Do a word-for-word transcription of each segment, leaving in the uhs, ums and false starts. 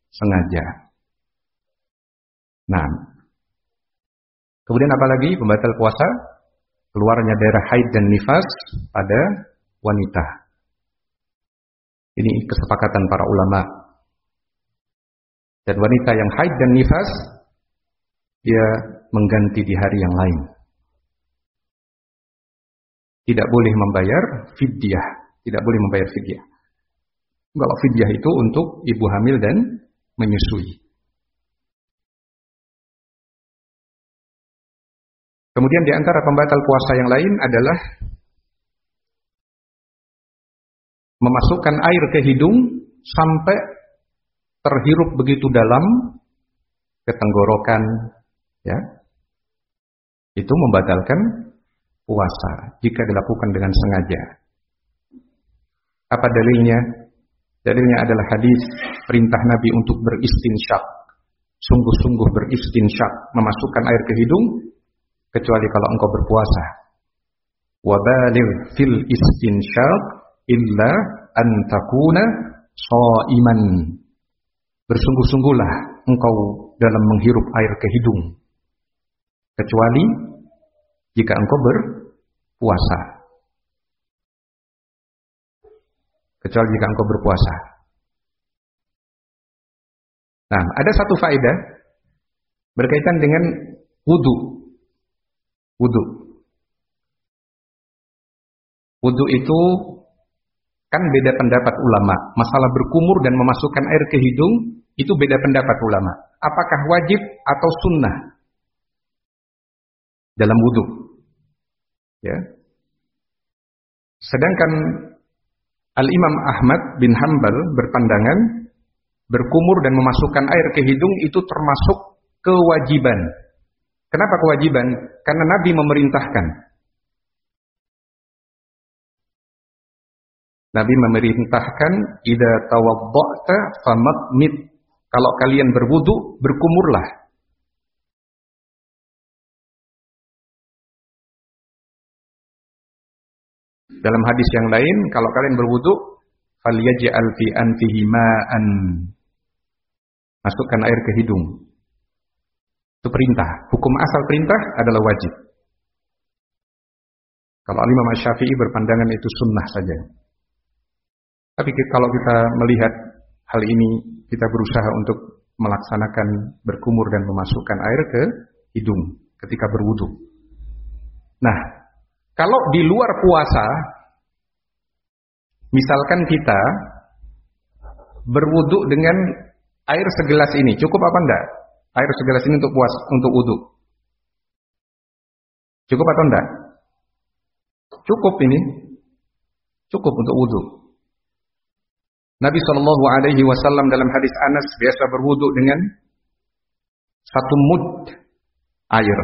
sengaja. Nah, kemudian apalagi pembatal puasa? Keluarnya darah haid dan nifas pada wanita. Ini kesepakatan para ulama. Dan wanita yang haid dan nifas, dia mengganti di hari yang lain. Tidak boleh membayar fidyah. Tidak boleh membayar fidyah. Kalau fidyah itu untuk ibu hamil dan menyusui. Kemudian di antara pembatal puasa yang lain adalah memasukkan air ke hidung sampai terhirup begitu dalam ke tenggorokan, ya. Itu membatalkan puasa jika dilakukan dengan sengaja. Apa dalilnya? Dalilnya adalah hadis perintah Nabi untuk beristinsyak. Sungguh-sungguh beristinsyak, memasukkan air ke hidung kecuali kalau engkau berpuasa. Wa baligh fil istinsyak illa an takuna shaiman. Bersungguh-sungguhlah engkau dalam menghirup air ke hidung kecuali jika engkau berpuasa. Kecuali jika engkau berpuasa. Nah, ada satu faedah berkaitan dengan wudu. Wudu. Wudu itu kan beda pendapat ulama. Masalah berkumur dan memasukkan air ke hidung itu beda pendapat ulama. Apakah wajib atau sunnah dalam wudu? Ya. Sedangkan Al-Imam Ahmad bin Hanbal berpandangan berkumur dan memasukkan air ke hidung itu termasuk kewajiban. Kenapa kewajiban? Karena Nabi memerintahkan. Nabi memerintahkan, "Idza tawadda'ta famadmid." Kalau kalian berwudu, berkumurlah. Dalam hadis yang lain, kalau kalian berwudu, falyaj'al fi anfihi ma'an. Masukkan air ke hidung. Itu perintah. Hukum asal perintah adalah wajib. Kalau Imam Syafi'i berpandangan itu sunnah saja. Tapi kalau kita melihat hal ini, kita berusaha untuk melaksanakan berkumur dan memasukkan air ke hidung ketika berwudu. Nah, kalau di luar puasa, misalkan kita berwudu dengan air segelas ini, cukup apa enggak? Air segelas ini untuk puasa, untuk wudu. Cukup atau enggak? Cukup ini. Cukup untuk wudu. Nabi shallallahu alaihi wasallam dalam hadis Anas biasa berwudu dengan satu mud air.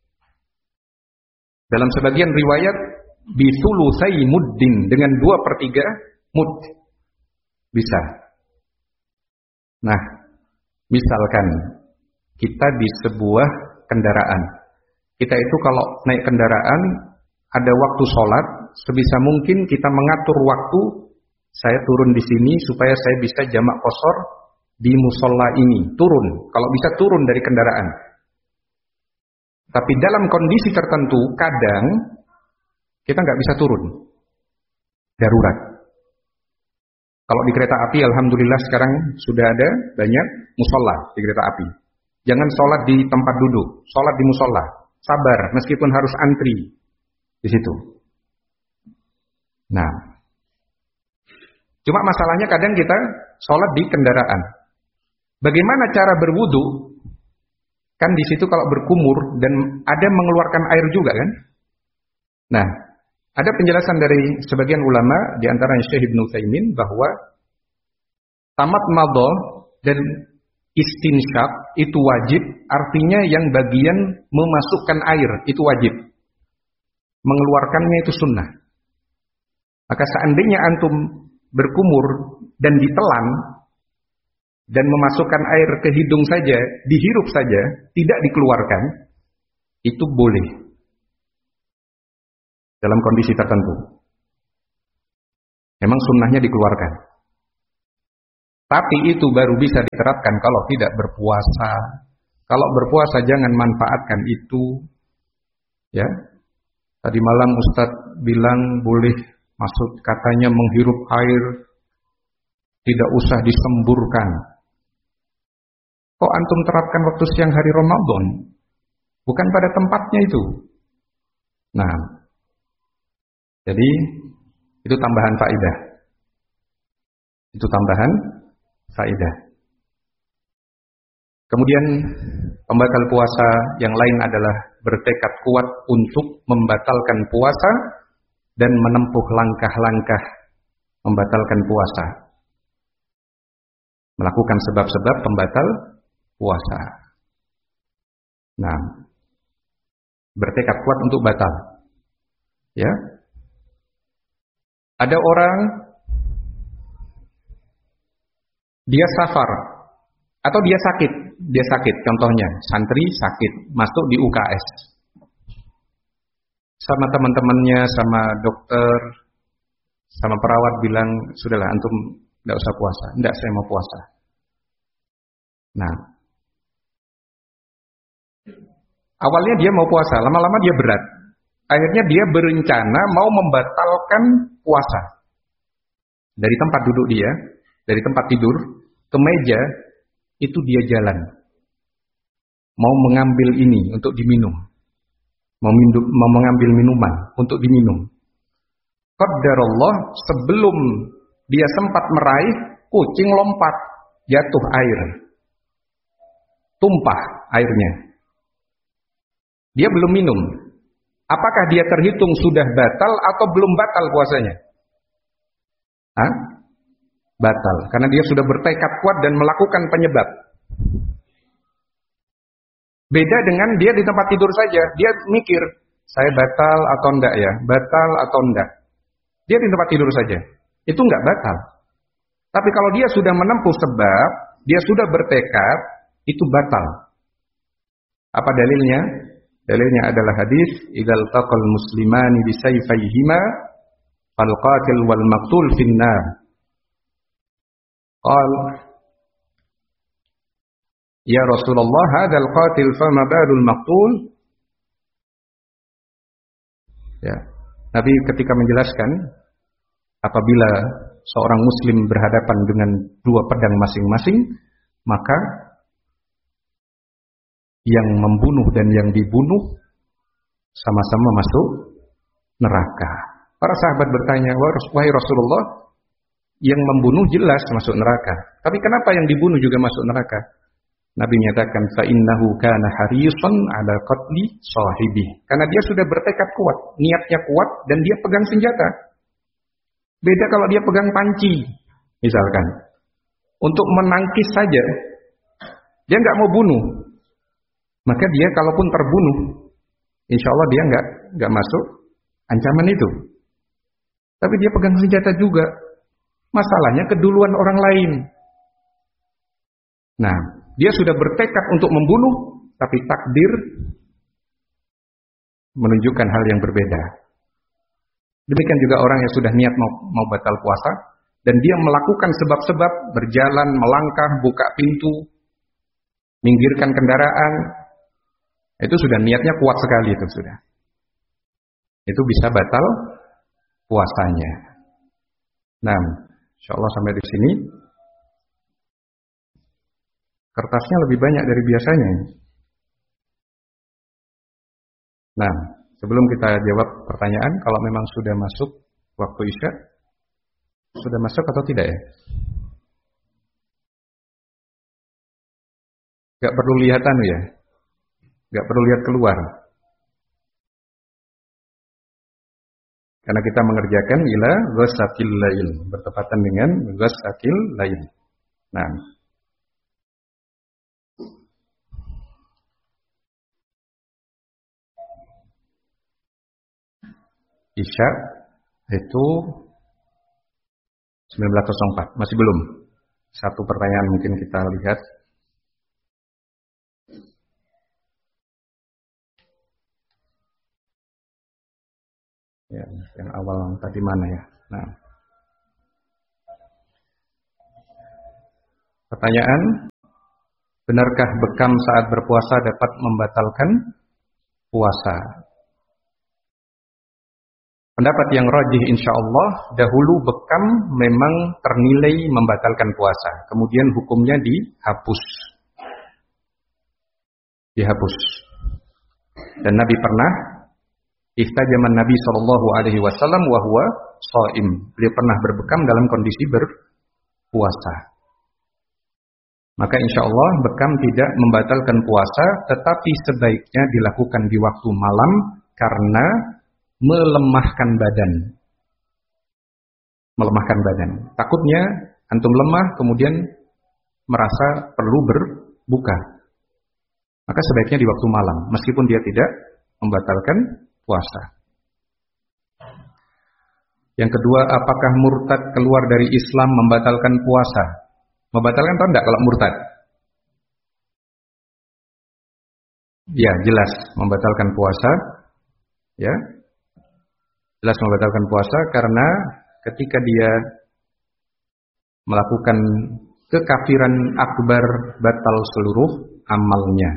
Dalam sebagian riwayat bisulusai muddin, dengan dua per tiga mud bisa. Nah, misalkan kita di sebuah kendaraan, kita itu kalau naik kendaraan ada waktu sholat, sebisa mungkin kita mengatur waktu. Saya turun di sini supaya saya bisa jamak qashar di musola ini, turun. Kalau bisa turun dari kendaraan. Tapi dalam kondisi tertentu, kadang kita nggak bisa turun. Darurat. Kalau di kereta api, alhamdulillah sekarang sudah ada banyak musola di kereta api. Jangan sholat di tempat duduk, sholat di musola. Sabar, meskipun harus antri di situ. Nah, cuma masalahnya kadang kita sholat di kendaraan. Bagaimana cara berwudu? Kan di situ kalau berkumur dan ada mengeluarkan air juga kan? Nah, ada penjelasan dari sebagian ulama, di antaranya Syekh Ibnu Utsaimin, bahwa tamat madha dan istinsyak itu wajib, artinya yang bagian memasukkan air itu wajib. Mengeluarkannya itu sunnah. Maka seandainya antum berkumur dan ditelan dan memasukkan air ke hidung saja, dihirup saja, tidak dikeluarkan, itu boleh dalam kondisi tertentu. Memang sunnahnya dikeluarkan. Tapi itu baru bisa diterapkan kalau tidak berpuasa. Kalau berpuasa jangan manfaatkan itu. Ya. Tadi malam Ustadz bilang boleh maksud katanya menghirup air tidak usah disemburkan. Kok antum terapkan waktu siang hari Ramadan? Bukan pada tempatnya itu. Nah, jadi itu tambahan faedah. Itu tambahan faedah. Kemudian pembatal puasa yang lain adalah bertekad kuat untuk membatalkan puasa dan menempuh langkah-langkah membatalkan puasa. Melakukan sebab-sebab pembatal puasa. Nah, bertekad kuat untuk batal. Ya. Ada orang dia safar atau dia sakit, dia sakit contohnya, santri sakit, masuk di U K S. Sama teman-temannya, sama dokter, sama perawat bilang, "Sudahlah antum enggak usah puasa." "Enggak, saya mau puasa." Nah, awalnya dia mau puasa, lama-lama dia berat. Akhirnya dia berencana mau membatalkan puasa. Dari tempat duduk dia, dari tempat tidur ke meja, itu dia jalan. Mau mengambil ini untuk diminum. Mau, minum, mau mengambil minuman untuk diminum. Qadarullah, sebelum dia sempat meraih, kucing lompat, jatuh air. Tumpah airnya. Dia belum minum. Apakah dia terhitung sudah batal atau belum batal puasanya? Hah? Batal. Karena dia sudah bertekad kuat dan melakukan penyebab. Beda dengan dia di tempat tidur saja. Dia mikir, saya batal atau enggak ya? Batal atau enggak? Dia di tempat tidur saja. Itu enggak batal. Tapi kalau dia sudah menempuh sebab, dia sudah bertekad, itu batal. Apa dalilnya? Dalilnya adalah hadis, "Idzal taqal muslimani bisayfayhima fal qatil wal maqtul finnar." Qal, "Ya Rasulullah, hadzal qatil fama balul maqtul?" Ya. Nabi ketika menjelaskan apabila seorang muslim berhadapan dengan dua pedang masing-masing, maka yang membunuh dan yang dibunuh sama-sama masuk neraka. Para sahabat bertanya, "Wahai Rasulullah, yang membunuh jelas masuk neraka. Tapi kenapa yang dibunuh juga masuk neraka?" Nabi menyatakan, "Fa innahu kana harisan 'ala qatli sahibi." Karena dia sudah bertekad kuat, niatnya kuat dan dia pegang senjata. Beda kalau dia pegang panci, misalkan. Untuk menangkis saja, dia nggak mau bunuh. Maka dia kalaupun terbunuh, insya Allah dia nggak nggak masuk ancaman itu. Tapi dia pegang senjata juga. Masalahnya keduluan orang lain. Nah, dia sudah bertekad untuk membunuh, tapi takdir menunjukkan hal yang berbeda. Demikian juga orang yang sudah niat mau, mau batal puasa, dan dia melakukan sebab-sebab, berjalan, melangkah, buka pintu, minggirkan kendaraan, itu sudah niatnya kuat sekali itu sudah. Itu bisa batal puasanya. Nah, insya Allah sampai di sini. Kertasnya lebih banyak dari biasanya. Nah, sebelum kita jawab pertanyaan, kalau memang sudah masuk waktu Isya, sudah masuk atau tidak ya? Gak perlu lihat anu ya, gak perlu lihat keluar. Karena kita mengerjakan ila ghasatil lail, bertepatan dengan ghasatil lail. Nah, Isya itu sembilan belas nol empat, masih belum. Satu pertanyaan mungkin kita lihat. Ya, yang awal tadi mana ya? Nah. Pertanyaan, benarkah bekam saat berpuasa dapat membatalkan puasa? Pendapat yang rajih insya Allah, dahulu bekam memang ternilai membatalkan puasa. Kemudian hukumnya dihapus. Dihapus. Dan Nabi pernah, ihtajaman Nabi sallallahu alaihi wasallam wa huwa shaim. Beliau pernah berbekam dalam kondisi berpuasa. Maka insya Allah bekam tidak membatalkan puasa, tetapi sebaiknya dilakukan di waktu malam karena melemahkan badan. Melemahkan badan. Takutnya antum lemah kemudian merasa perlu berbuka. Maka sebaiknya di waktu malam, meskipun dia tidak membatalkan puasa. Yang kedua, apakah murtad keluar dari Islam membatalkan puasa? Membatalkan atau enggak kalau murtad? Ya, jelas membatalkan puasa. Ya. Jelas membatalkan puasa karena ketika dia melakukan kekafiran akbar, batal seluruh amalnya.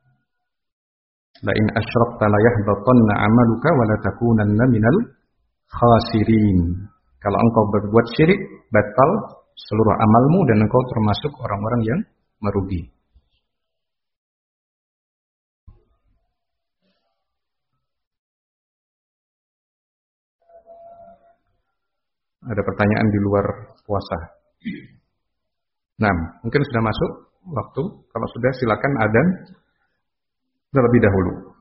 La in asyrakta la yahbatanna 'amaluka wa la takunanna minal khasirin. Kalau engkau berbuat syirik, batal seluruh amalmu dan engkau termasuk orang-orang yang merugi. Ada pertanyaan di luar puasa. Nah, mungkin sudah masuk waktu. Kalau sudah silakan adzan terlebih dahulu.